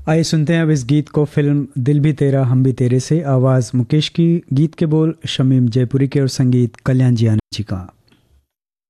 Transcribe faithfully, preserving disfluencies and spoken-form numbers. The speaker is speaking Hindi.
आइए सुनते हैं अब इस गीत को। फिल्म दिल भी तेरा हम भी तेरे से, आवाज़ मुकेश की, गीत के बोल शमीम जयपुरी के और संगीत कल्याण जी आनंद जी का।